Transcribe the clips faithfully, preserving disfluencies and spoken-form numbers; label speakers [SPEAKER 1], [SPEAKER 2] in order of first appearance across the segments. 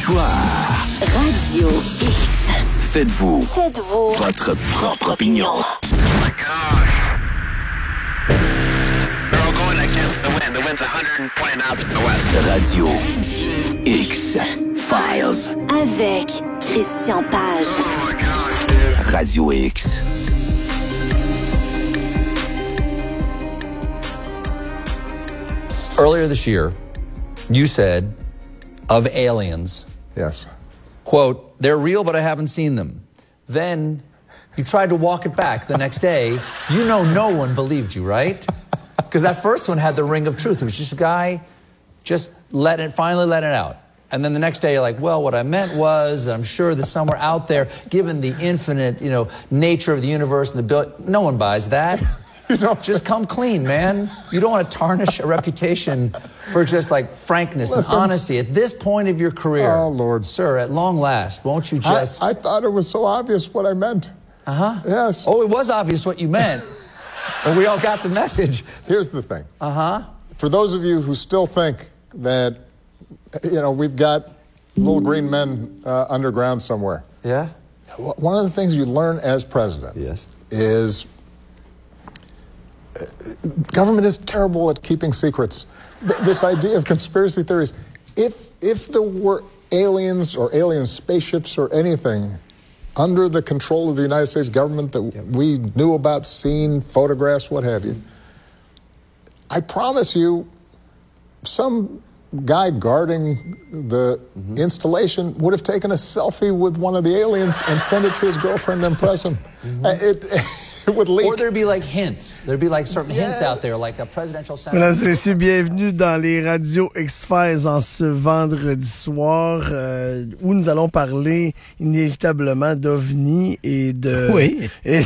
[SPEAKER 1] Soir.
[SPEAKER 2] Radio X.
[SPEAKER 1] Faites-vous.
[SPEAKER 2] Faites-vous.
[SPEAKER 1] Votre propre opinion.
[SPEAKER 3] Oh my gosh. They're all going against the wind. The wind's one hundred twenty knots in the west.
[SPEAKER 1] Radio X Files.
[SPEAKER 2] Avec Christian Page.
[SPEAKER 3] Oh my gosh.
[SPEAKER 1] Radio X.
[SPEAKER 4] Earlier this year, you said of aliens,
[SPEAKER 5] Yes.
[SPEAKER 4] quote, they're real, but I haven't seen them. Then you tried to walk it back the next day. You know no one believed you, right? Because that first one had the ring of truth. It was just a guy just let it, finally let it out. And then the next day you're like, well, what I meant was that I'm sure that somewhere out there, given the infinite, you know, nature of the universe and the bill, no one buys that.
[SPEAKER 5] You know,
[SPEAKER 4] Just come clean, man. You don't want to tarnish a reputation for just like frankness
[SPEAKER 5] Listen.
[SPEAKER 4] and honesty at this point of your career.
[SPEAKER 5] Oh, Lord.
[SPEAKER 4] Sir, at long last, won't you just...
[SPEAKER 5] I, I thought it was so obvious what I meant.
[SPEAKER 4] Uh-huh.
[SPEAKER 5] Yes.
[SPEAKER 4] Oh, it was obvious what you meant. And we all got the message.
[SPEAKER 5] Here's the thing.
[SPEAKER 4] Uh-huh.
[SPEAKER 5] For those of you who still think that, you know, we've got little green men uh, underground somewhere.
[SPEAKER 4] Yeah?
[SPEAKER 5] One of the things you learn as president
[SPEAKER 4] Yes.
[SPEAKER 5] is uh, government is terrible at keeping secrets. Th- this idea of conspiracy theories, if if there were aliens or alien spaceships or anything under the control of the United States government that
[SPEAKER 4] Yep.
[SPEAKER 5] we knew about, seen, photographs, what have you, I promise you, some guy guarding the
[SPEAKER 4] Mm-hmm.
[SPEAKER 5] installation would have taken a selfie with one of the aliens and sent it to his girlfriend and press him. Uh, it, it would leak.
[SPEAKER 4] Or there'd be like hints. There'd be like certain hints
[SPEAKER 5] Yeah.
[SPEAKER 4] out there, like a presidential
[SPEAKER 6] Mesdames
[SPEAKER 4] senator.
[SPEAKER 6] et messieurs, bienvenue dans les radios X-Files en ce vendredi soir euh, où nous allons parler inévitablement d'OVNI et de
[SPEAKER 7] Oui.
[SPEAKER 6] et,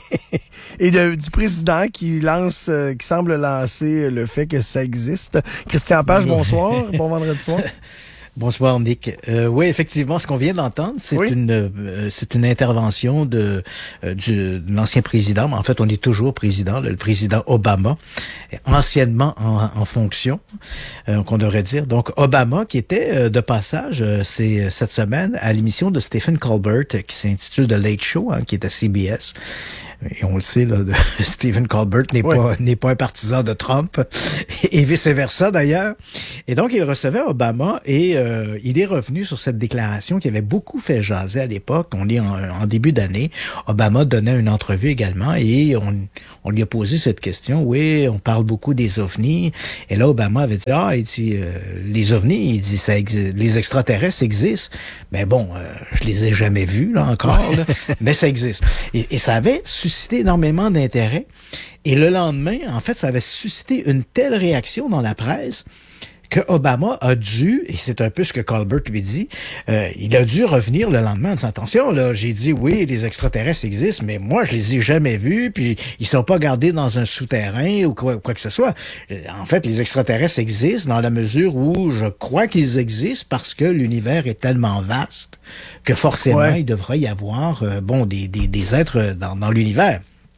[SPEAKER 6] et de, du président qui lance, euh, qui semble lancer le fait que ça existe. Christian Page, bonsoir, bon vendredi soir.
[SPEAKER 7] Bonsoir Nick. Euh, oui, effectivement, ce qu'on vient d'entendre, c'est
[SPEAKER 6] Oui.
[SPEAKER 7] une euh, c'est une intervention de, euh, du, de l'ancien président. Mais en fait, on est toujours président, le président Obama, anciennement en, en fonction, euh, qu'on devrait dire. Donc Obama, qui était euh, de passage, euh, c'est cette semaine à l'émission de Stephen Colbert, qui s'intitule The Late Show, hein, qui est à C B S. Et on le sait, là, de Stephen Colbert n'est
[SPEAKER 6] Oui.
[SPEAKER 7] pas n'est pas un partisan de Trump, et vice-versa d'ailleurs. Et donc, il recevait Obama et euh, il est revenu sur cette déclaration qui avait beaucoup fait jaser à l'époque. On est en, en début d'année. Obama donnait une entrevue également et on, on lui a posé cette question. Oui, on parle beaucoup des ovnis. Et là, Obama avait dit, ah, il dit, euh, les ovnis, il dit, ça exi- les extraterrestres existent. Mais bon, euh, je les ai jamais vus, là, encore, là, mais ça existe. Et, et ça avait suscité énormément d'intérêt. Et le lendemain, en fait, ça avait suscité une telle réaction dans la presse que Obama a dû, et c'est un peu ce que Colbert lui dit, euh, il a dû revenir le lendemain en disant, attention, là, j'ai dit, oui, les extraterrestres existent, mais moi, je les ai jamais vus, puis ils sont pas gardés dans un souterrain ou quoi, quoi que ce soit. En fait, les extraterrestres existent dans la mesure où je crois qu'ils existent parce que l'univers est tellement vaste que forcément,
[SPEAKER 6] Ouais.
[SPEAKER 7] il devrait y avoir, euh, bon, des, des, des êtres dans, dans l'univers.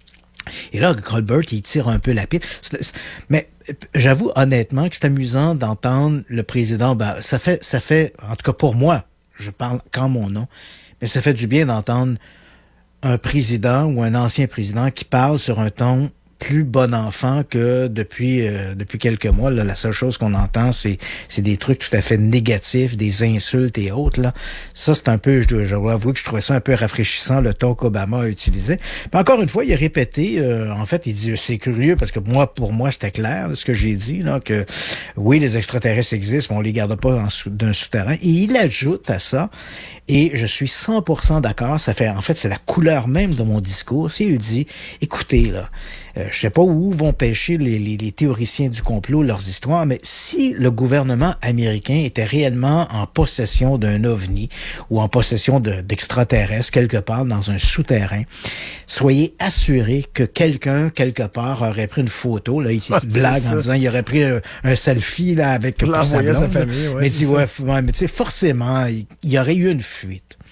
[SPEAKER 7] Et là, Colbert, il tire un peu la pipe. C'est- c'est- Mais euh, j'avoue honnêtement que c'est amusant d'entendre le président. Ben, ça fait, ça fait, en tout cas pour moi, je parle qu'en mon nom, mais ça fait du bien d'entendre un président ou un ancien président qui parle sur un ton plus bon enfant que depuis euh, depuis quelques mois. Là, la seule chose qu'on entend, c'est c'est des trucs tout à fait négatifs, des insultes et autres. Là, ça c'est un peu, je dois, je dois avouer que je trouvais ça un peu rafraîchissant le ton qu'Obama a utilisé. Puis encore une fois, il a répété. Euh, en fait, il dit c'est curieux parce que moi, pour moi, c'était clair là, ce que j'ai dit là que oui, les extraterrestres existent, mais on les garde pas en sous, d'un souterrain. Et il ajoute à ça. Et je suis cent pour cent d'accord. Ça fait, en fait, c'est la couleur même de mon discours. C'est il dit, écoutez là. Euh, je sais pas où vont pêcher les, les, les théoriciens du complot leurs histoires, mais si le gouvernement américain était réellement en possession d'un ovni ou en possession de, d'extraterrestres quelque part dans un souterrain, soyez assurés que quelqu'un quelque part aurait pris une photo. Là, il
[SPEAKER 6] Ah,
[SPEAKER 7] blague
[SPEAKER 6] c'est
[SPEAKER 7] en
[SPEAKER 6] ça.
[SPEAKER 7] disant il aurait pris un, un selfie là avec
[SPEAKER 6] Pour
[SPEAKER 7] pour sa
[SPEAKER 6] l'envoyer à sa
[SPEAKER 7] blonde,
[SPEAKER 6] famille,
[SPEAKER 7] là.
[SPEAKER 6] ouais,
[SPEAKER 7] mais
[SPEAKER 6] c'est
[SPEAKER 7] dis,
[SPEAKER 6] ça.
[SPEAKER 7] ouais, f- ouais, mais tu sais forcément il, il y aurait eu une fuite.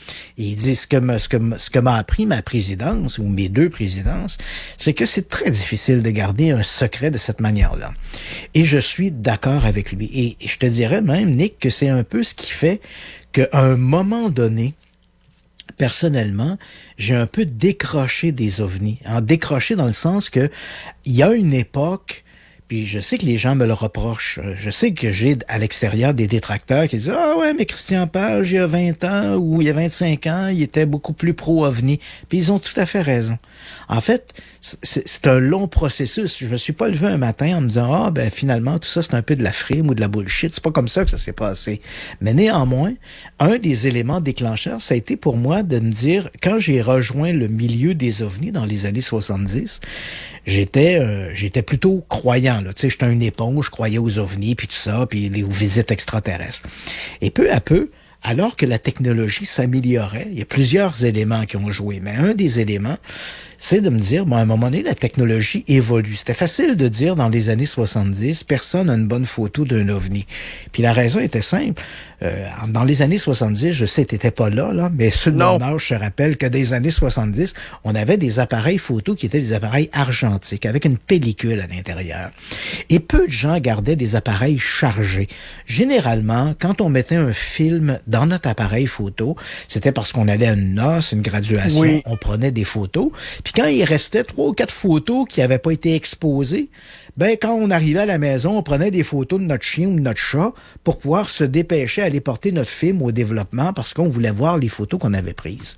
[SPEAKER 7] Et il dit, ce que m'a, ce que, ce que m'a appris ma présidence, ou mes deux présidences, c'est que c'est très difficile de garder un secret de cette manière-là. Et je suis d'accord avec lui. Et, et je te dirais même, Nick, que c'est un peu ce qui fait qu'à un moment donné, personnellement, j'ai un peu décroché des ovnis. En décroché dans le sens que il y a une époque, puis je sais que les gens me le reprochent, je sais que j'ai à l'extérieur des détracteurs qui disent « Ah ouais, mais Christian Page, il y a vingt ans ou il y a vingt-cinq ans, il était beaucoup plus pro-ovni. » Puis ils ont tout à fait raison. En fait, c'est, c'est un long processus. Je me suis pas levé un matin en me disant « Ah, ben finalement, tout ça, c'est un peu de la frime ou de la bullshit. » C'est pas comme ça que ça s'est passé. Mais néanmoins, un des éléments déclencheurs, ça a été pour moi de me dire, quand j'ai rejoint le milieu des ovnis dans les années soixante-dix, j'étais euh, j'étais plutôt croyant. Là. Tu sais, j'étais une éponge, je croyais aux ovnis, puis tout ça, puis les, aux visites extraterrestres. Et peu à peu, alors que la technologie s'améliorait, il y a plusieurs éléments qui ont joué, mais un des éléments, c'est de me dire, bon, à un moment donné, la technologie évolue. C'était facile de dire dans les années soixante-dix, personne n'a une bonne photo d'un ovni. Puis la raison était simple. Euh, dans les années soixante-dix, je sais, t'étais pas là, là, mais ceux de mon âge se rappellent que des années soixante-dix, on avait des appareils photo qui étaient des appareils argentiques avec une pellicule à l'intérieur. Et peu de gens gardaient des appareils chargés. Généralement, quand on mettait un film dans notre appareil photo, c'était parce qu'on allait à une noce, une graduation, oui. On prenait des photos. Puis quand il restait trois ou quatre photos qui n'avaient pas été exposées, ben quand on arrivait à la maison, on prenait des photos de notre chien ou de notre chat pour pouvoir se dépêcher à aller porter notre film au développement parce qu'on voulait voir les photos qu'on avait prises.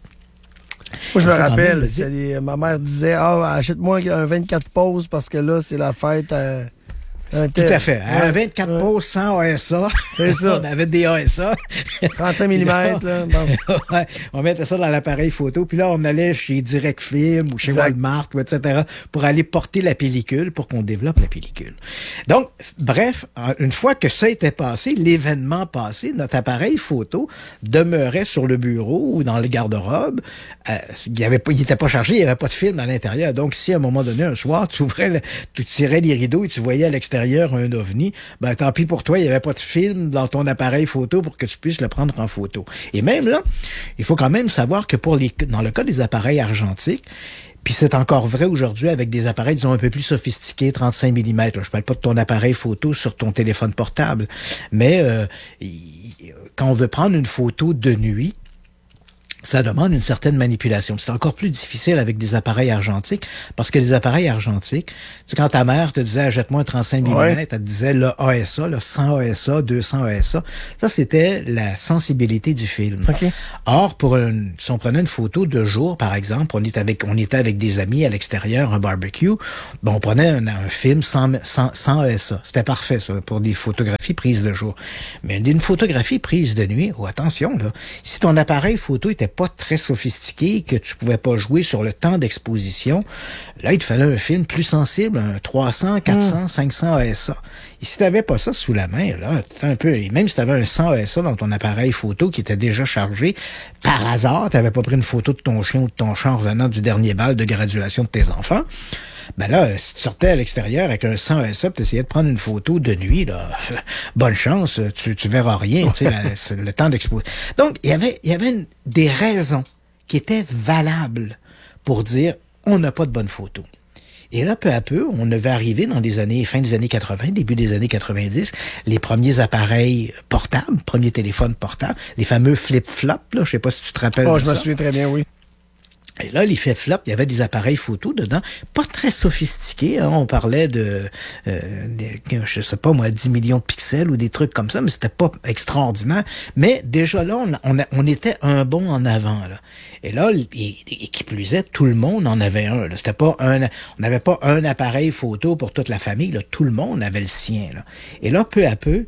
[SPEAKER 6] Moi, je me rappelle, les, ma mère disait « Ah, achète-moi un vingt-quatre pouces parce que là, c'est la fête à... »
[SPEAKER 7] Un Tout à fait. Un ouais, vingt-quatre ouais. pouces sans A S A. C'est ça. On avait des A S A.
[SPEAKER 6] trente-cinq millimètres, là. Bon.
[SPEAKER 7] Ouais, on mettait ça dans l'appareil photo. Puis là, on allait chez Direct Film ou chez exact. Walmart, ou et cetera pour aller porter la pellicule pour qu'on développe la pellicule. Donc, bref, une fois que ça était passé, l'événement passé, notre appareil photo demeurait sur le bureau ou dans le garde-robe. Euh, il y avait pas, il était pas chargé, il y avait pas de film à l'intérieur. Donc, si à un moment donné, un soir, tu ouvrais, le, tu tirais les rideaux et tu voyais à l'extérieur un ovni, ben tant pis pour toi, il n'y avait pas de film dans ton appareil photo pour que tu puisses le prendre en photo. Et même là, il faut quand même savoir que pour les, dans le cas des appareils argentiques, puis c'est encore vrai aujourd'hui avec des appareils, disons, un peu plus sophistiqués, trente-cinq millimètres. Là, je parle pas de ton appareil photo sur ton téléphone portable, mais euh, quand on veut prendre une photo de nuit, ça demande une certaine manipulation. C'est encore plus difficile avec des appareils argentiques, parce que les appareils argentiques, tu sais, quand ta mère te disait « Achète-moi un trente-cinq millimètres ouais. », elle te disait le A S A, le cent A S A, deux cents A S A. Ça, c'était la sensibilité du film. Okay. Or, pour une, si on prenait une photo de jour, par exemple, on était avec, on était avec des amis à l'extérieur, un barbecue, ben, on prenait un, un film sans, sans, sans A S A. C'était parfait, ça, pour des photographies prises de jour. Mais une photographie prise de nuit, oh, attention, là, si ton appareil photo était pas très sophistiqué, que tu pouvais pas jouer sur le temps d'exposition, là, il te fallait un film plus sensible, un trois cents, quatre cents, mmh. cinq cents A S A. Et si t'avais pas ça sous la main, là, un peu, et même si t'avais un cent A S A dans ton appareil photo qui était déjà chargé, par hasard, t'avais pas pris une photo de ton chien ou de ton chat en revenant du dernier bal de graduation de tes enfants, ben là, si tu sortais à l'extérieur avec un cent A S A, tu essayais de prendre une photo de nuit, là, bonne chance, tu, tu verras rien, tu sais, le temps d'exposer. Donc, il y avait, il y avait une, des raisons qui étaient valables pour dire, on n'a pas de bonne photo. Et là, peu à peu, on devait arriver dans les années, fin des années quatre-vingts, début des années quatre-vingt-dix, les premiers appareils portables, premiers téléphones portables, les fameux flip-flops, là, je sais pas si tu te rappelles.
[SPEAKER 6] Oh, je me souviens très bien, oui.
[SPEAKER 7] Et là, les flip-flops, il y avait des appareils photo dedans, pas très sophistiqués. Hein. On parlait de, euh, de, je sais pas moi, dix millions de pixels ou des trucs comme ça, mais c'était pas extraordinaire. Mais déjà là, on, on, a, on était un bond en avant. Là. Et là, et, et qui plus est, tout le monde en avait un. Là. C'était pas un, on n'avait pas un appareil photo pour toute la famille. Là. Tout le monde avait le sien. Là. Et là, peu à peu,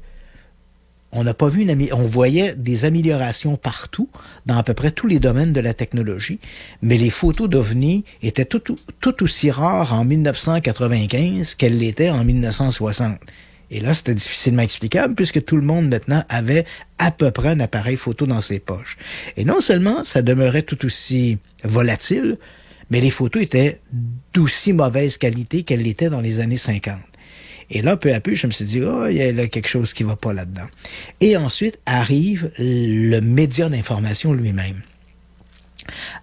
[SPEAKER 7] on n'a pas vu une amé- on voyait des améliorations partout, dans à peu près tous les domaines de la technologie, mais les photos d'ovnis étaient tout, tout, tout aussi rares en dix-neuf cent quatre-vingt-quinze qu'elles l'étaient en dix-neuf cent soixante. Et là, c'était difficilement explicable puisque tout le monde maintenant avait à peu près un appareil photo dans ses poches. Et non seulement ça demeurait tout aussi volatile, mais les photos étaient d'aussi mauvaise qualité qu'elles l'étaient dans les années cinquante. Et là, peu à peu, je me suis dit, oh, il y a là quelque chose qui va pas là-dedans. Et ensuite arrive le média d'information lui-même.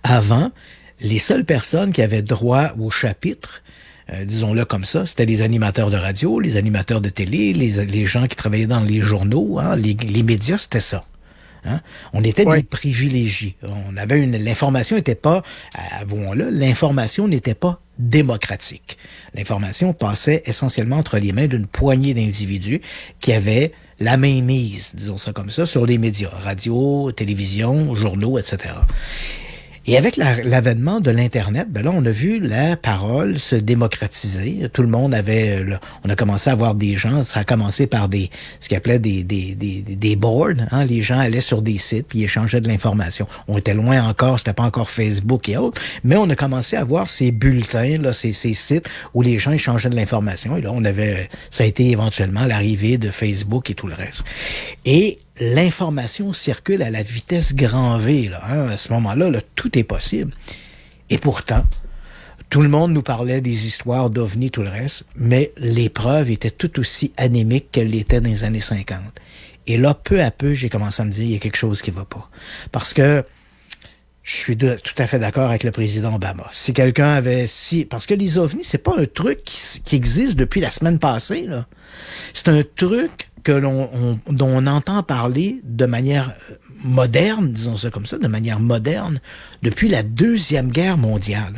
[SPEAKER 7] avant, les seules personnes qui avaient droit au chapitre, Euh, disons-le comme ça, c'était les animateurs de radio, les animateurs de télé, les, les gens qui travaillaient dans les journaux, hein, les, les médias, c'était ça. Hein? On était ouais. des privilégiés. On avait une, l'information n'était pas, avouons-le, l'information n'était pas démocratique. L'information passait essentiellement entre les mains d'une poignée d'individus qui avaient la mainmise, disons ça comme ça, sur les médias, radio, télévision, journaux, et cetera. Et avec la, l'avènement de l'Internet, ben là, on a vu la parole se démocratiser. Tout le monde avait... Là, on a commencé à avoir des gens, ça a commencé par des ce qu'ils appelaient des, des, des, des boards. Hein? Les gens allaient sur des sites puis ils échangeaient de l'information. On était loin encore, c'était pas encore Facebook et autres, mais on a commencé à voir ces bulletins, là, ces, ces sites où les gens échangeaient de l'information. Et là, on avait... Ça a été éventuellement l'arrivée de Facebook et tout le reste. Et l'information circule à la vitesse grand V. Là, hein? À ce moment-là, là, tout est possible. Et pourtant, tout le monde nous parlait des histoires d'ovnis, tout le reste, mais les preuves étaient tout aussi anémiques qu'elles l'étaient dans les années cinquante. Et là, peu à peu, j'ai commencé à me dire, il y a quelque chose qui va pas. Parce que je suis de, tout à fait d'accord avec le président Obama. Si quelqu'un avait... si Parce que les ovnis, c'est pas un truc qui, qui existe depuis la semaine passée, là. C'est un truc que l'on, on, dont on entend parler de manière moderne, disons ça comme ça, de manière moderne, depuis la Deuxième Guerre mondiale.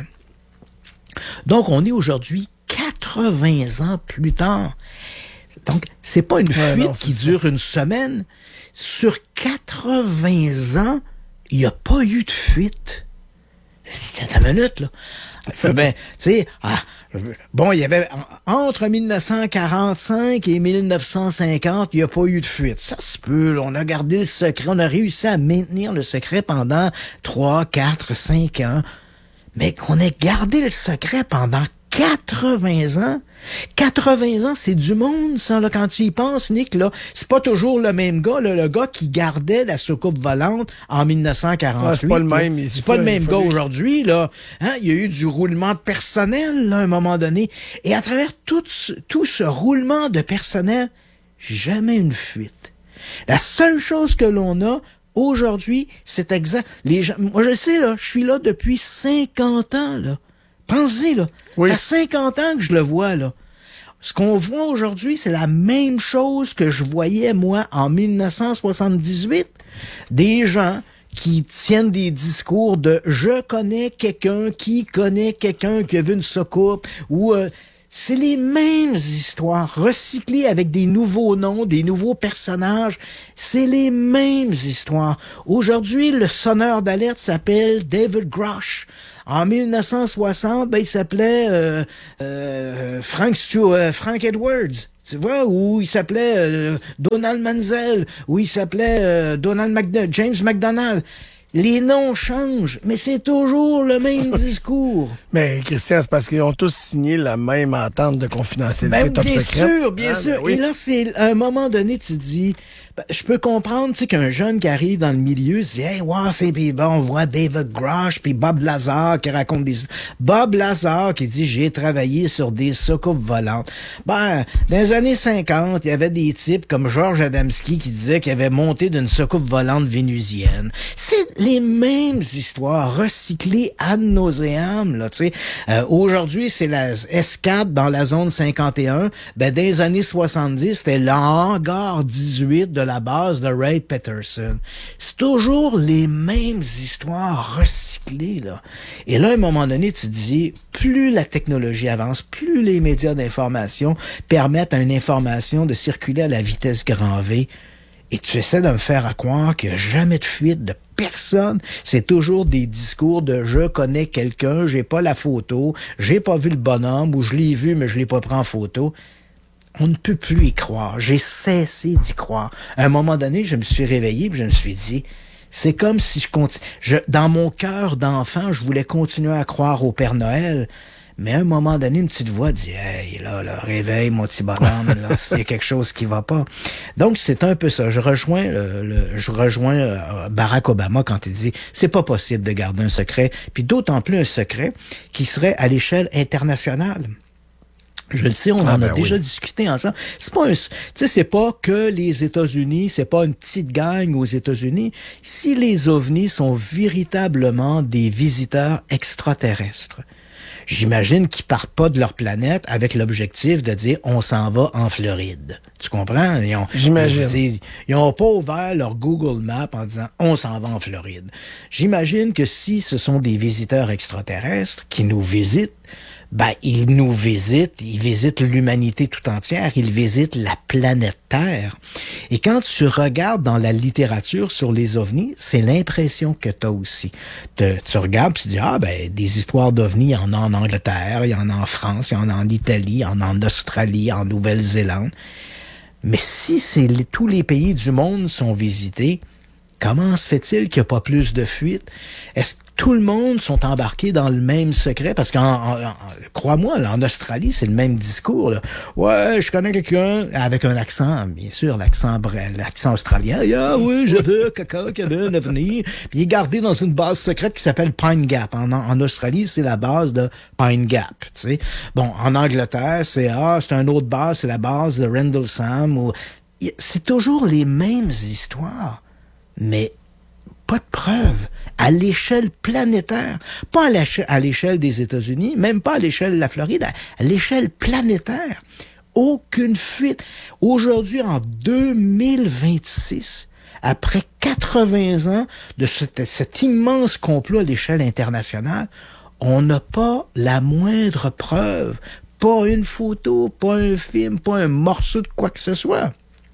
[SPEAKER 7] Donc, on est aujourd'hui quatre-vingts ans plus tard. Donc, c'est pas une fuite ouais, non, qui ça. dure une semaine. Sur quatre-vingts ans, il n'y a pas eu de fuite. C'est une minute, là. Ben, tu sais, ah, bon, il y avait, entre dix-neuf cent quarante-cinq et dix-neuf cent cinquante, il n'y a pas eu de fuite. Ça se peut, là, on a gardé le secret, on a réussi à maintenir le secret pendant trois, quatre, cinq ans. Mais qu'on ait gardé le secret pendant quatre-vingts ans, quatre-vingts ans, c'est du monde, ça, là, quand tu y penses, Nick, là. C'est pas toujours le même gars, là, le gars qui gardait la soucoupe volante en dix-neuf cent quarante-huit. Ah,
[SPEAKER 6] c'est pas le même.
[SPEAKER 7] C'est, c'est pas ça, le même gars aujourd'hui, là. Hein? Il y a eu du roulement de personnel, là, à un moment donné. Et à travers tout ce, tout ce roulement de personnel, jamais une fuite. La seule chose que l'on a, aujourd'hui, c'est exact. Les gens, moi, je sais, là, je suis là depuis cinquante ans, là. Pensez, là. Oui. Ça fait cinquante ans que je le vois, là. Ce qu'on voit aujourd'hui, c'est la même chose que je voyais, moi, en dix-neuf cent soixante-dix-huit. Des gens qui tiennent des discours de « je connais quelqu'un qui connaît quelqu'un qui a vu une soucoupe » ou euh, c'est les mêmes histoires, recyclées avec des nouveaux noms, des nouveaux personnages. C'est les mêmes histoires. Aujourd'hui, le sonneur d'alerte s'appelle David Grush. En dix-neuf cent soixante, ben, il s'appelait euh, euh, Frank, Stu, euh, Frank Edwards, tu vois, ou il s'appelait euh, Donald Menzel, ou il s'appelait euh, Donald McDo- James McDonald. Les noms changent, mais c'est toujours le même discours.
[SPEAKER 6] Mais Christian, c'est parce qu'ils ont tous signé la même entente de confidentialité
[SPEAKER 7] ben,
[SPEAKER 6] top
[SPEAKER 7] bien
[SPEAKER 6] secret.
[SPEAKER 7] Bien sûr, bien ah, sûr. Ben oui. Et là, c'est à un moment donné, tu dis... Je peux comprendre, tu sais, qu'un jeune qui arrive dans le milieu se dit, hey, wow, c'est puis bon, on voit David Grush puis Bob Lazar qui raconte des... Bob Lazar qui dit, j'ai travaillé sur des soucoupes volantes. Ben, dans les années cinquante, il y avait des types comme George Adamski qui disait qu'il avait monté d'une soucoupe volante vénusienne. C'est les mêmes histoires recyclées ad nauseam, là, tu sais. Euh, aujourd'hui, c'est la S quatre dans la zone cinquante et un. Ben, dans les années soixante-dix, c'était le hangar dix-huit de la base de Ray Peterson. C'est toujours les mêmes histoires recyclées, là. Et là, à un moment donné, tu te dis, plus la technologie avance, plus les médias d'information permettent à une information de circuler à la vitesse grand V, et tu essaies de me faire croire qu'il n'y a jamais de fuite de personne. C'est toujours des discours de « je connais quelqu'un, j'ai pas la photo, j'ai pas vu le bonhomme » ou « je l'ai vu, mais je l'ai pas pris en photo ». On ne peut plus y croire. J'ai cessé d'y croire. À un moment donné, je me suis réveillé et je me suis dit, c'est comme si je continue. Je, dans mon cœur d'enfant, je voulais continuer à croire au Père Noël. Mais à un moment donné, une petite voix dit, hey, là, là, réveille, mon petit bonhomme, là, c'est quelque chose qui va pas. Donc, c'est un peu ça. Je rejoins, euh, le, je rejoins euh, Barack Obama quand il dit, c'est pas possible de garder un secret, puis d'autant plus un secret qui serait à l'échelle internationale. Je le sais, on
[SPEAKER 6] ah
[SPEAKER 7] en
[SPEAKER 6] ben
[SPEAKER 7] a déjà
[SPEAKER 6] oui.
[SPEAKER 7] discuté ensemble. C'est pas un, tu sais, c'est pas que les États-Unis, c'est pas une petite gang aux États-Unis. Si les ovnis sont véritablement des visiteurs extraterrestres, j'imagine qu'ils partent pas de leur planète avec l'objectif de dire on s'en va en Floride. Tu comprends? Ils ont,
[SPEAKER 6] J'imagine.
[SPEAKER 7] Ils, ils ont pas ouvert leur Google Maps en disant on s'en va en Floride. J'imagine que si ce sont des visiteurs extraterrestres qui nous visitent, ben, ils nous visitent, ils visitent l'humanité tout entière, ils visitent la planète Terre. Et quand tu regardes dans la littérature sur les ovnis, c'est l'impression que tu as aussi. Te, tu regardes et tu dis, ah ben, des histoires d'ovnis, il y en a en Angleterre, il y en a en France, il y en a en Italie, il y en a en Australie, en Nouvelle-Zélande. Mais si c'est les, tous les pays du monde sont visités, comment se fait-il qu'il n'y a pas plus de fuites? Est-ce que tout le monde sont embarqués dans le même secret? Parce qu'en, en, en, crois-moi, là, en Australie, c'est le même discours, là. Ouais, je connais quelqu'un avec un accent, bien sûr, l'accent, l'accent australien. Ah oui, j'avais quelqu'un qui avait un avenir. Puis il est gardé dans une base secrète qui s'appelle Pine Gap. En, en Australie, c'est la base de Pine Gap, tu sais. Bon, en Angleterre, c'est, ah, c'est une autre base, c'est la base de Rendlesham. Ou... C'est toujours les mêmes histoires. Mais pas de preuves à l'échelle planétaire, pas à l'échelle, à l'échelle des États-Unis, même pas à l'échelle de la Floride, à l'échelle planétaire. Aucune fuite. Aujourd'hui, en deux mille vingt-six, après quatre-vingts ans de cet, cet immense complot à l'échelle internationale, on n'a pas la moindre preuve, pas une photo, pas un film, pas un morceau de quoi que ce soit.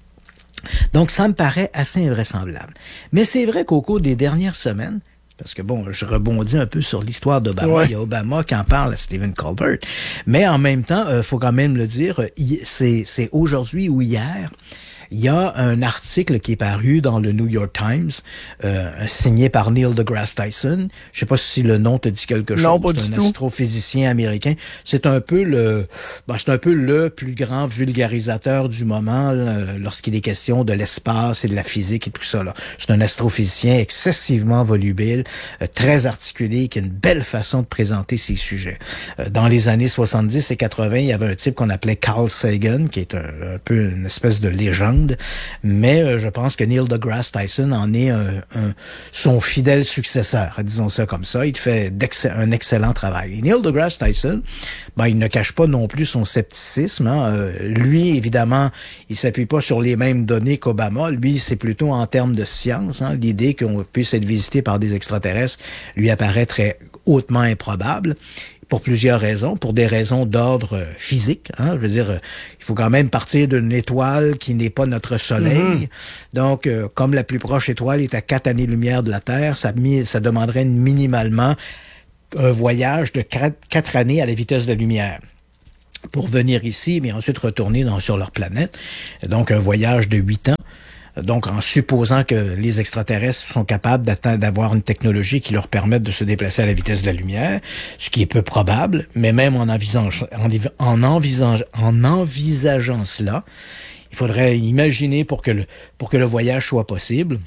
[SPEAKER 7] Donc, ça me paraît assez invraisemblable. Mais c'est vrai qu'au cours des dernières semaines, parce que bon, je rebondis un peu sur l'histoire d'Obama. Ouais. Il y a Obama qui en parle à Stephen Colbert. Mais en même temps, euh, faut quand même le dire, c'est, c'est aujourd'hui ou hier, il y a un article qui est paru dans le New York Times, euh, signé par Neil deGrasse Tyson. Je sais pas si le nom te dit quelque chose.
[SPEAKER 6] Non, pas
[SPEAKER 7] c'est
[SPEAKER 6] du
[SPEAKER 7] un
[SPEAKER 6] tout.
[SPEAKER 7] astrophysicien américain. C'est un peu le, ben, c'est un peu le plus grand vulgarisateur du moment là, lorsqu'il est question de l'espace et de la physique et tout ça. Là. C'est un astrophysicien excessivement volubile, euh, très articulé, qui a une belle façon de présenter ses sujets. Euh, dans les années soixante-dix et quatre-vingts, il y avait un type qu'on appelait Carl Sagan, qui est un, un peu une espèce de légende. Mais euh, je pense que Neil deGrasse Tyson en est un, un, son fidèle successeur, disons ça comme ça. Il fait un excellent travail. Et Neil deGrasse Tyson, ben, il ne cache pas non plus son scepticisme. Hein. Euh, lui, évidemment, il s'appuie pas sur les mêmes données qu'Obama. Lui, c'est plutôt en termes de science. Hein. L'idée qu'on puisse être visité par des extraterrestres lui apparaît très hautement improbable. Pour plusieurs raisons, pour des raisons d'ordre physique. Hein, je veux dire, euh, il faut quand même partir d'une étoile qui n'est pas notre Soleil. Mm-hmm. Donc, euh, comme la plus proche étoile est à quatre années-lumière de la Terre, ça, ça demanderait minimalement un voyage de quatre années à la vitesse de la lumière pour venir ici, mais ensuite retourner dans, sur leur planète. Donc, un voyage de huit ans. Donc, en supposant que les extraterrestres sont capables d'avoir une technologie qui leur permette de se déplacer à la vitesse de la lumière, ce qui est peu probable, mais même en envisageant, en envisageant, en envisageant cela, il faudrait imaginer pour que le, pour que le voyage soit possible,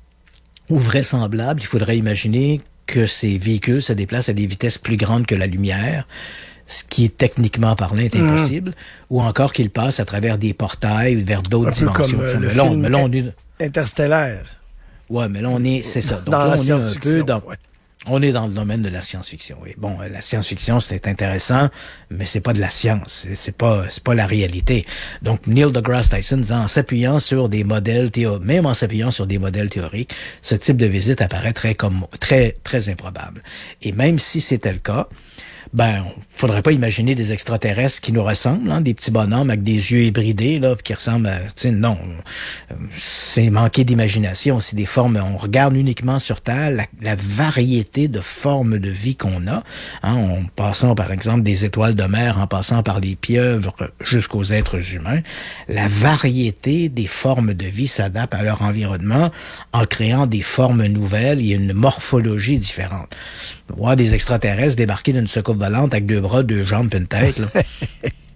[SPEAKER 7] ou vraisemblable, il faudrait imaginer que ces véhicules se déplacent à des vitesses plus grandes que la lumière, ce qui est techniquement parlant est impossible, mmh. ou encore qu'il passe à travers des portails vers d'autres dimensions.
[SPEAKER 6] Comme, euh,
[SPEAKER 7] mais,
[SPEAKER 6] le
[SPEAKER 7] là,
[SPEAKER 6] film
[SPEAKER 7] mais là, on est
[SPEAKER 6] Interstellaire.
[SPEAKER 7] Ouais, mais là on est, c'est ça. Donc
[SPEAKER 6] dans
[SPEAKER 7] là,
[SPEAKER 6] la
[SPEAKER 7] on est un peu dans,
[SPEAKER 6] ouais.
[SPEAKER 7] on est dans le domaine de la science-fiction. Oui, bon, la science-fiction c'est intéressant, mais c'est pas de la science, c'est, c'est pas, c'est pas la réalité. Donc Neil deGrasse Tyson disant, en s'appuyant sur des modèles théoriques, même en s'appuyant sur des modèles théoriques, ce type de visite apparaît très comme très très improbable. Et même si c'était le cas, ben, faudrait pas imaginer des extraterrestres qui nous ressemblent, hein, des petits bonhommes avec des yeux hybridés, là, qui ressemblent à, tu sais, non. C'est manquer d'imagination. C'est des formes, on regarde uniquement sur Terre la, la variété de formes de vie qu'on a, hein, en passant, par exemple, des étoiles de mer, en passant par les pieuvres jusqu'aux êtres humains. La variété des formes de vie s'adapte à leur environnement en créant des formes nouvelles et une morphologie différente. Voir des extraterrestres débarquer d'une soucoupe volante avec deux bras, deux jambes et une tête, là.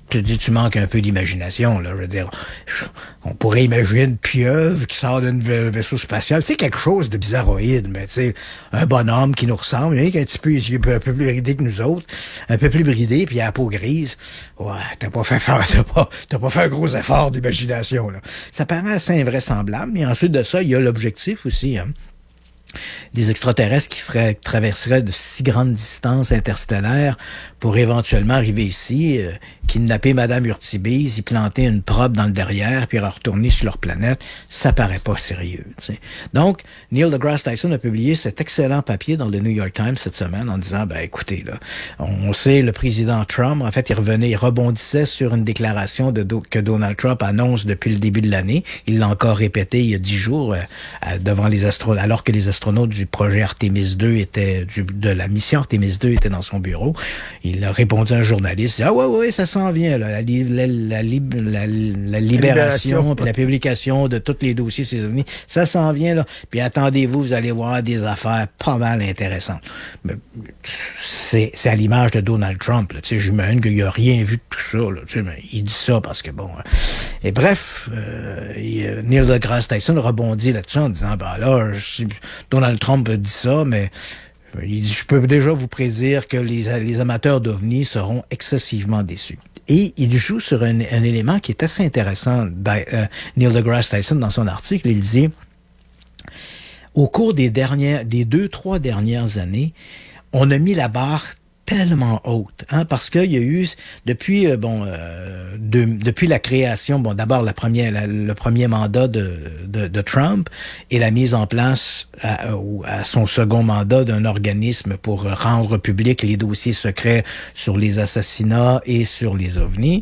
[SPEAKER 7] tu dis, tu manques un peu d'imagination, là. Je veux dire, je, on pourrait imaginer une pieuvre qui sort d'un vaisseau spatial. Tu sais, quelque chose de bizarroïde, mais tu sais, un bonhomme qui nous ressemble, hein, qui est un petit peu, un peu, un peu plus bridé que nous autres, un peu plus bridé, puis il a la peau grise. Ouais, t'as pas fait faire, t'as pas, t'as pas fait un gros effort d'imagination, là. Ça paraît assez invraisemblable, mais ensuite de ça, il y a l'objectif aussi, hein. Des extraterrestres qui feraient, traverseraient de si grandes distances interstellaires pour éventuellement arriver ici, euh, kidnapper Madame Urtibise, y planter une probe dans le derrière, puis retourner sur leur planète, ça paraît pas sérieux. T'sais. Donc, Neil deGrasse Tyson a publié cet excellent papier dans le New York Times cette semaine en disant, ben écoutez, là, on sait le président Trump, en fait, il revenait, il rebondissait sur une déclaration de do- que Donald Trump annonce depuis le début de l'année. Il l'a encore répété il y a dix jours euh, devant les astronautes, alors que les astronautes du projet Artemis deux étaient, du, de la mission Artemis deux étaient dans son bureau. Il a répondu à un journaliste, ah ouais, ouais, ça s'en vient, là, la, la, la, la, la, la libération, puis la publication de tous les dossiers ces ovnis, ça s'en vient, là. Puis attendez-vous, vous allez voir des affaires pas mal intéressantes. Mais c'est, c'est à l'image de Donald Trump, là. Tu sais, j'imagine qu'il a rien vu de tout ça, là. Tu sais, mais il dit ça parce que bon. Et bref, euh, il, Neil deGrasse Tyson rebondit là-dessus en disant, ben là, je, Donald Trump dit ça, mais il dit, je peux déjà vous prédire que les, les amateurs d'ovnis seront excessivement déçus. Et il joue sur un, un élément qui est assez intéressant. Euh, Neil deGrasse Tyson, dans son article, il dit, au cours des dernières, des deux, trois dernières années, on a mis la barre tellement haute, hein, parce qu'il y a eu depuis euh, bon euh, de, depuis la création, bon d'abord la première la, le premier mandat de, de de Trump et la mise en place à, à son second mandat d'un organisme pour rendre public les dossiers secrets sur les assassinats et sur les ovnis.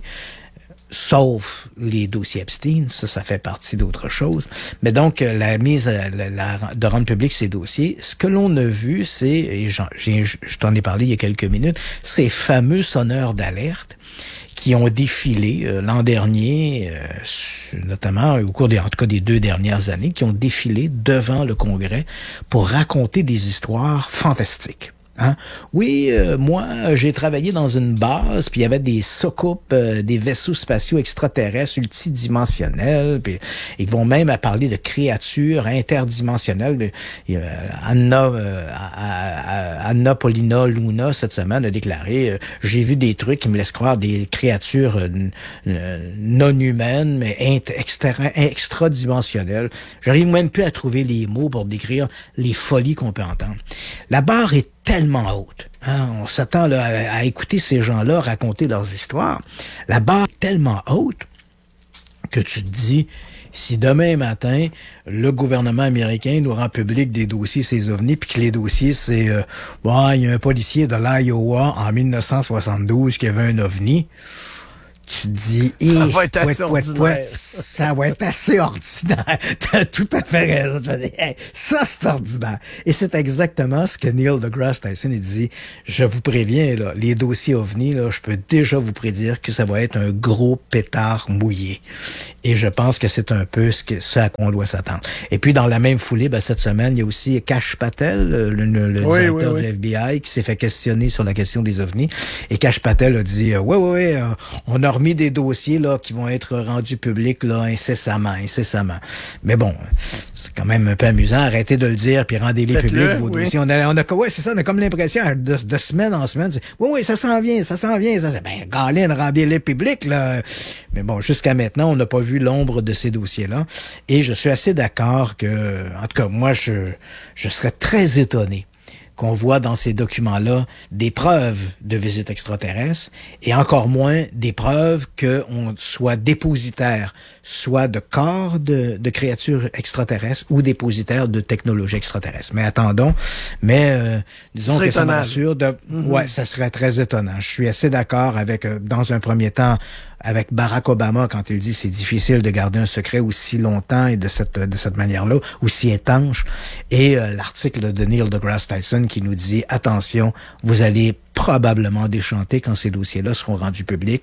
[SPEAKER 7] Sauf les dossiers Epstein, ça, ça fait partie d'autre chose. Mais donc, la mise, la, la, de rendre public ces dossiers, ce que l'on a vu, c'est, et j'en, j'ai, je t'en ai parlé il y a quelques minutes, ces fameux sonneurs d'alerte qui ont défilé euh, l'an dernier, euh, notamment au cours des, en tout cas des deux dernières années, qui ont défilé devant le Congrès pour raconter des histoires fantastiques. Hein? Oui, euh, moi, j'ai travaillé dans une base, puis il y avait des soucoupes, euh, des vaisseaux spatiaux extraterrestres multidimensionnels, puis ils vont même à parler de créatures interdimensionnelles. Euh, Anna, euh, Anna Paulina Luna, cette semaine, a déclaré euh, « J'ai vu des trucs qui me laissent croire des créatures euh, non humaines, mais int- extra- extradimensionnelles. » J'arrive même plus à trouver les mots pour décrire les folies qu'on peut entendre. La barre est tellement haute. Hein? On s'attend là, à, à écouter ces gens-là raconter leurs histoires. La barre est tellement haute que tu te dis, si demain matin, le gouvernement américain nous rend public des dossiers ces ovnis, puis que les dossiers, c'est... Euh, bon, il y a un policier de l'Iowa en dix-neuf cent soixante-douze qui avait un ovni... Tu dis,
[SPEAKER 6] ça va être assez
[SPEAKER 7] ouais,
[SPEAKER 6] ordinaire.
[SPEAKER 7] Ouais, ouais, ça va être assez ordinaire. T'as tout à fait raison. Tu vas dire, hey, ça, c'est ordinaire. Et c'est exactement ce que Neil deGrasse Tyson, il dit. Je vous préviens, là, les dossiers ovnis, là, je peux déjà vous prédire que ça va être un gros pétard mouillé. Et je pense que c'est un peu ce, que, ce à quoi on doit s'attendre. Et puis, dans la même foulée, ben, cette semaine, il y a aussi Kash Patel, le, le, le oui, directeur oui, oui. du F B I, qui s'est fait questionner sur la question des ovnis. Et Kash Patel a dit, euh, ouais, ouais, ouais, euh, on a remis des dossiers là qui vont être rendus publics là incessamment, incessamment. Mais bon, c'est quand même un peu amusant. Arrêtez de le dire puis rendez-les publics vos oui. dossiers. On a, on a, ouais, c'est ça. On a comme l'impression de, de semaine en semaine. C'est, oui, oui, ça s'en vient, ça s'en vient. Ça, ben, Galin, rendez-les publics là. Mais bon, jusqu'à maintenant, on n'a pas vu l'ombre de ces dossiers-là. Et je suis assez d'accord que, en tout cas, moi, je, je serais très étonné qu'on voit dans ces documents-là des preuves de visites extraterrestres et encore moins des preuves qu'on soit dépositaire soit de corps de, de créatures extraterrestres ou dépositaire de technologies extraterrestres. Mais attendons, mais euh, disons que ça m'assure de... Mm-hmm. Ouais, ça serait très étonnant. Je suis assez d'accord avec, euh, dans un premier temps, avec Barack Obama quand il dit c'est difficile de garder un secret aussi longtemps et de cette de cette manière-là, aussi étanche. Et euh, l'article de Neil deGrasse Tyson qui nous dit attention, vous allez probablement déchanter quand ces dossiers-là seront rendus publics.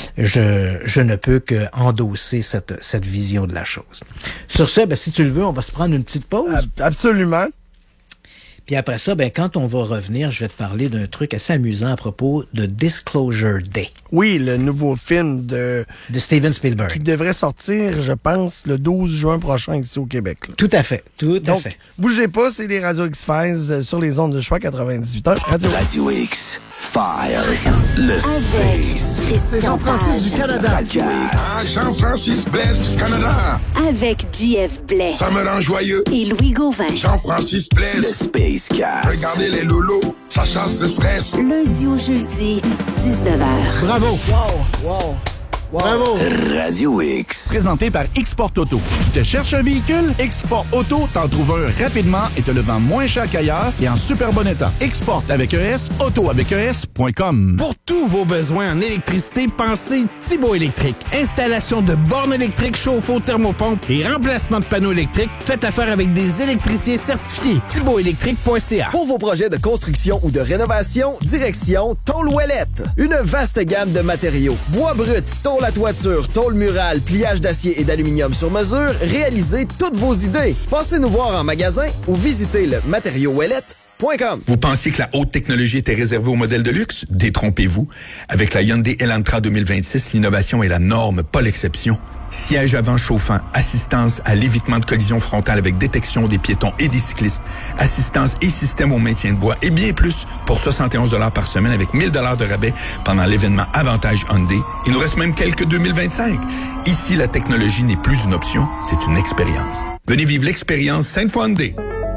[SPEAKER 7] Je je ne peux que endosser cette cette vision de la chose. Sur ce, ben, si tu le veux, on va se prendre une petite pause.
[SPEAKER 6] Absolument.
[SPEAKER 7] Puis après ça, ben, quand on va revenir, je vais te parler d'un truc assez amusant à propos de Disclosure Day.
[SPEAKER 6] Oui, le nouveau film de...
[SPEAKER 7] De Steven Spielberg.
[SPEAKER 6] Qui devrait sortir, je pense, le douze juin prochain ici au Québec. Là.
[SPEAKER 7] Tout à fait, tout
[SPEAKER 6] Donc,
[SPEAKER 7] à fait.
[SPEAKER 6] bougez pas, c'est les Radio X-Files sur les ondes de choix quatre-vingt-dix-huit heures. Radio,
[SPEAKER 1] Radio X Files. Le Space.
[SPEAKER 2] C'est
[SPEAKER 5] Jean-Francis du Canada.
[SPEAKER 1] Radio X.
[SPEAKER 8] Ah, Jean-Francis Blaise du Canada.
[SPEAKER 2] Avec J F Blais
[SPEAKER 8] Ça me rend joyeux.
[SPEAKER 2] et Louis Gauvin.
[SPEAKER 8] Jean-Francis
[SPEAKER 1] Le
[SPEAKER 8] Blaise.
[SPEAKER 1] Space Cast.
[SPEAKER 8] Regardez les loulous, ça chasse le stress.
[SPEAKER 2] Lundi au jeudi, dix-neuf heures.
[SPEAKER 6] Bravo! Wow! Wow! Bravo!
[SPEAKER 1] Radio X.
[SPEAKER 9] Présenté par Export Auto. Tu te cherches un véhicule? Export Auto t'en trouve un rapidement et te le vend moins cher qu'ailleurs et en super bon état. Export avec E S, auto avec E S point com.
[SPEAKER 10] Pour tous vos besoins en électricité, pensez Thibaut Électrique. Installation de bornes électriques, chauffe-eau, thermopompe et remplacement de panneaux électriques. Faites affaire avec des électriciens certifiés. thibaut électrique point c a.
[SPEAKER 11] Pour vos projets de construction ou de rénovation, direction Tôle Ouellette. Une vaste gamme de matériaux. Bois brut, tôle à toiture, tôle murale, pliage d'acier et d'aluminium sur mesure, réalisez toutes vos idées. Passez nous voir en magasin ou visitez le matériau ouellette point com.
[SPEAKER 12] Vous pensiez que la haute technologie était réservée aux modèles de luxe? Détrompez-vous. Avec la Hyundai Elantra deux mille vingt-six, l'innovation est la norme, pas l'exception. Siège avant chauffant, assistance à l'évitement de collision frontale avec détection des piétons et des cyclistes, assistance et système au maintien de voie et bien plus pour soixante et onze dollars par semaine avec mille dollars de rabais pendant l'événement Avantage Hyundai. Il nous reste même quelques deux mille vingt-cinq. Ici, la technologie n'est plus une option, c'est une expérience. Venez vivre l'expérience Sainte-Foy Hyundai.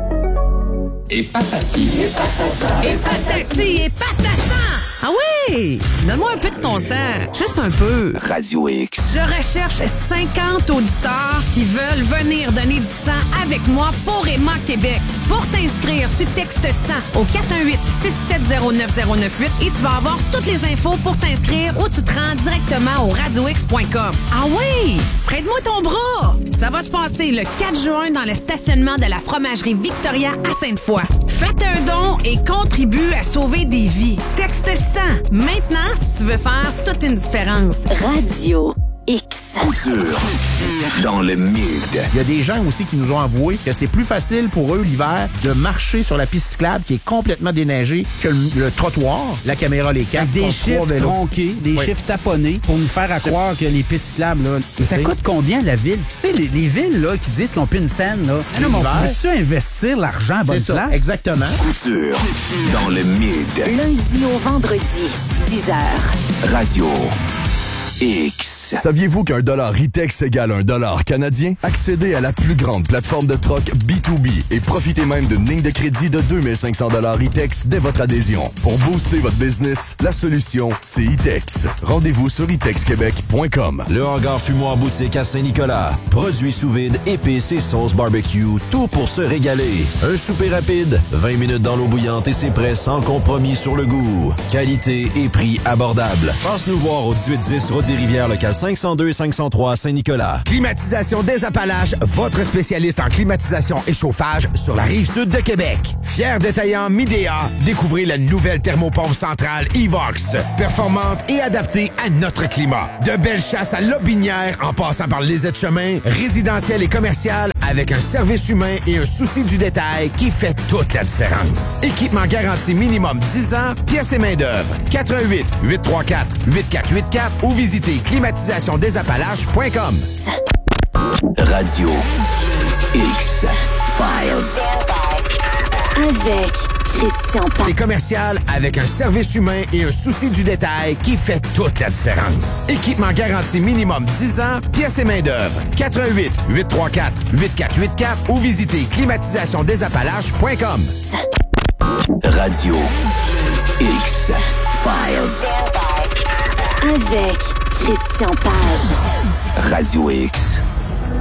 [SPEAKER 1] Et patati.
[SPEAKER 13] Et patati et patata! Ah oui! Donne-moi un peu de ton sang. Juste un peu.
[SPEAKER 1] Radio X.
[SPEAKER 13] Je recherche cinquante auditeurs qui veulent venir donner du sang avec moi pour Emma Québec. Pour t'inscrire, tu textes sang au quatre un huit, six sept zéro, neuf zéro neuf huit et tu vas avoir toutes les infos pour t'inscrire ou tu te rends directement au radio x point com. Ah oui! Prête-moi ton bras! Ça va se passer le quatre juin dans le stationnement de la fromagerie Victoria à Sainte-Foy. Faites un don et contribue à sauver des vies. Texte sang. Maintenant, si tu veux faire toute une différence.
[SPEAKER 2] Radio X.
[SPEAKER 1] Couture. Dans le mid.
[SPEAKER 10] Il y a des gens aussi qui nous ont avoué que c'est plus facile pour eux l'hiver de marcher sur la piste cyclable qui est complètement déneigée que le, le trottoir. La caméra les capte.
[SPEAKER 14] Des chiffres tronqués, des oui. chiffres taponnés pour nous faire à croire que les pistes cyclables, là, mais ça coûte combien la ville? Tu sais, les, les villes là, qui disent qu'ils n'ont plus une scène, là, ah non, mais on peut-tu investir l'argent à bonne
[SPEAKER 10] c'est
[SPEAKER 14] place?
[SPEAKER 10] Ça, exactement.
[SPEAKER 1] Couture. Dans le mid.
[SPEAKER 2] Lundi au vendredi, dix heures.
[SPEAKER 1] Radio X.
[SPEAKER 15] Saviez-vous qu'un dollar Ritex égale un dollar canadien? Accédez à la plus grande plateforme de troc B deux B et profitez même d'une ligne de crédit de deux mille cinq cents dollars Ritex dès votre adhésion. Pour booster votre business, la solution, c'est Itex. Rendez-vous sur itex québec point com.
[SPEAKER 16] Le hangar fumoir boutique à Saint-Nicolas. Produits sous vide, épices et sauces barbecue, tout pour se régaler. Un souper rapide, vingt minutes dans l'eau bouillante et c'est prêt sans compromis sur le goût. Qualité et prix abordables. Passe nous voir au dix-huit dix Route des Rivières, local cinq cent deux cinq cent trois Saint-Nicolas.
[SPEAKER 17] Climatisation des Appalaches, votre spécialiste en climatisation et chauffage sur la rive sud de Québec. Fier détaillant Midea, découvrez la nouvelle thermopompe centrale Evox. Performante et adaptée à notre climat. De belles chasses à Lobinière en passant par les aides-chemins, résidentiel et commercial avec un service humain et un souci du détail qui fait toute la différence. Équipement garanti minimum dix ans, pièces et main d'œuvre. quatre un huit, huit trois quatre, huit quatre huit quatre ou visitez climatisation des appalaches point com.
[SPEAKER 1] Radio X Files.
[SPEAKER 2] Avec Christian Page.
[SPEAKER 17] Les commerciales avec un service humain et un souci du détail qui fait toute la différence. Équipement garanti minimum dix ans, pièces et main d'œuvre. quatre un huit, huit trois quatre, huit quatre huit quatre ou visitez climatisation des appalaches point com.
[SPEAKER 1] Radio X Files.
[SPEAKER 2] Avec Christian Page.
[SPEAKER 1] Radio X.